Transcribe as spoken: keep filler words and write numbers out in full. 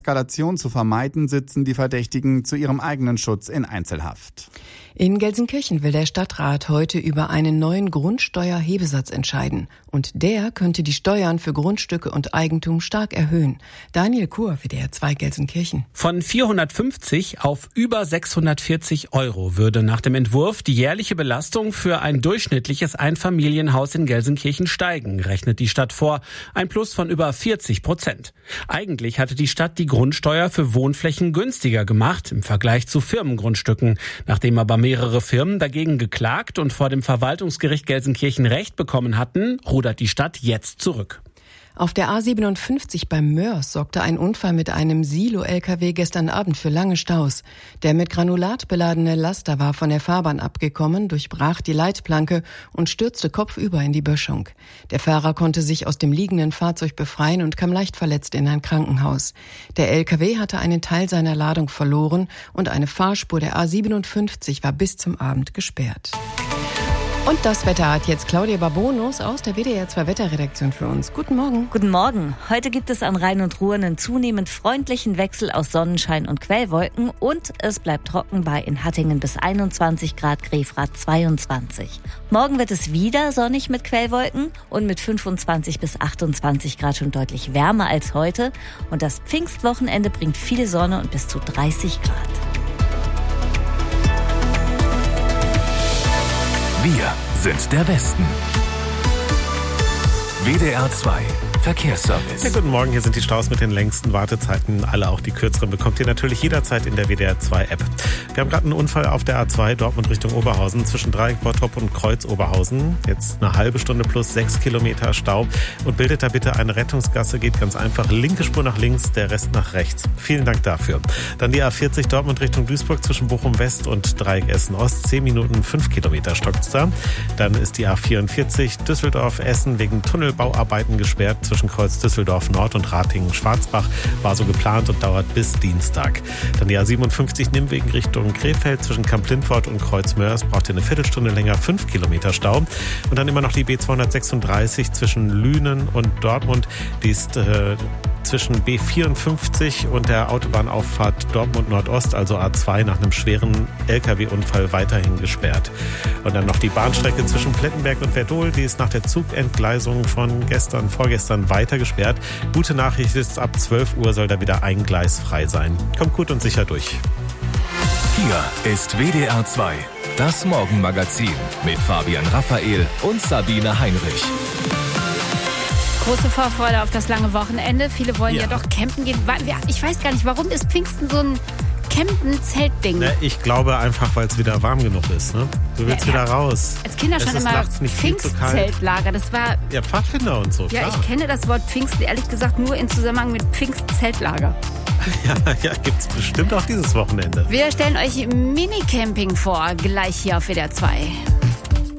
Eskalation zu vermeiden, sitzen die Verdächtigen zu ihrem eigenen Schutz in Einzelhaft. In Gelsenkirchen will der Stadtrat heute über einen neuen Grundsteuerhebesatz entscheiden. Und der könnte die Steuern für Grundstücke und Eigentum stark erhöhen. Daniel Kur, W D R zwei Gelsenkirchen. Von vierhundertfünfzig auf über sechshundertvierzig Euro würde nach dem Entwurf die jährliche Belastung für ein durchschnittliches Einfamilienhaus in Gelsenkirchen steigen, rechnet die Stadt vor. Ein Plus von über vierzig Prozent. Eigentlich hatte die Stadt die Grundsteuer für Wohnflächen günstiger gemacht im Vergleich zu Firmengrundstücken. Nachdem aber mehrere Firmen dagegen geklagt und vor dem Verwaltungsgericht Gelsenkirchen Recht bekommen hatten, rudert die Stadt jetzt zurück. Auf der A siebenundfünfzig beim Mörs sorgte ein Unfall mit einem Silo-L K W gestern Abend für lange Staus. Der mit Granulat beladene Laster war von der Fahrbahn abgekommen, durchbrach die Leitplanke und stürzte kopfüber in die Böschung. Der Fahrer konnte sich aus dem liegenden Fahrzeug befreien und kam leicht verletzt in ein Krankenhaus. Der L K W hatte einen Teil seiner Ladung verloren und eine Fahrspur der A siebenundfünfzig war bis zum Abend gesperrt. Und das Wetter hat jetzt Claudia Babonus aus der W D R zwei Wetterredaktion für uns. Guten Morgen. Guten Morgen. Heute gibt es an Rhein und Ruhr einen zunehmend freundlichen Wechsel aus Sonnenschein und Quellwolken und es bleibt trocken bei in Hattingen bis einundzwanzig Grad, Grefrath zweiundzwanzig. Morgen wird es wieder sonnig mit Quellwolken und mit fünfundzwanzig bis achtundzwanzig Grad schon deutlich wärmer als heute. Und das Pfingstwochenende bringt viel Sonne und bis zu dreißig Grad. Wir sind der Westen. W D R zwei Verkehrsservice. Ja, guten Morgen, hier sind die Staus mit den längsten Wartezeiten. Alle, auch die kürzeren, bekommt ihr natürlich jederzeit in der W D R zwei App. Wir haben gerade einen Unfall auf der A zwei, Dortmund Richtung Oberhausen, zwischen Dreieck Bottrop und Kreuz Oberhausen. Jetzt eine halbe Stunde plus sechs Kilometer Stau. Und bildet da bitte eine Rettungsgasse, geht ganz einfach. Linke Spur nach links, der Rest nach rechts. Vielen Dank dafür. Dann die A vierzig, Dortmund Richtung Duisburg, zwischen Bochum West und Dreieck Essen Ost. zehn Minuten, fünf Kilometer stockt's da. Dann ist die A vierundvierzig, Düsseldorf Essen, wegen Tunnelbauarbeiten gesperrt. Zwischen Kreuz Düsseldorf Nord und Ratingen-Schwarzbach war so geplant und dauert bis Dienstag. Dann die A siebenundfünfzig Nimwegen Richtung Krefeld zwischen Kamp-Lindfort und Kreuz Mörs braucht ihr eine Viertelstunde länger, fünf Kilometer Stau. Und dann immer noch die B zweihundertsechsunddreißig zwischen Lünen und Dortmund. Die ist äh, zwischen B vierundfünfzig und der Autobahnauffahrt Dortmund Nordost, also A zwei, nach einem schweren L K W-Unfall weiterhin gesperrt. Und dann noch die Bahnstrecke zwischen Plettenberg und Werdohl, die ist nach der Zugentgleisung von gestern, vorgestern weiter gesperrt. Gute Nachricht ist, ab zwölf Uhr soll da wieder ein Gleis frei sein. Kommt gut und sicher durch. Hier ist W D R zwei, das Morgenmagazin mit Fabian Raphael und Sabine Heinrich. Große Vorfreude auf das lange Wochenende. Viele wollen ja, ja doch campen gehen. Ich weiß gar nicht, warum ist Pfingsten so ein Campen-Zeltding? Ne, ich glaube einfach, weil es wieder warm genug ist. Ne? Du willst ja, wieder ja. raus. Als Kinder schon immer Pfingstzeltlager. Das war ja Pfadfinder und so. Ja, klar. Ich kenne das Wort Pfingsten ehrlich gesagt nur in Zusammenhang mit Pfingstzeltlager. Ja, ja, gibt's bestimmt auch dieses Wochenende. Wir stellen euch Minicamping vor, gleich hier auf W D R zwei.